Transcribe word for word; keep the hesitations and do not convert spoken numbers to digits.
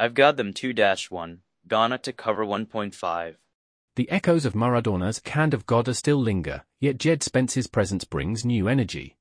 I've got them two dash one, Ghana to cover one point five. The echoes of Maradona's Hand of God still linger, yet Jed Spence's presence brings new energy.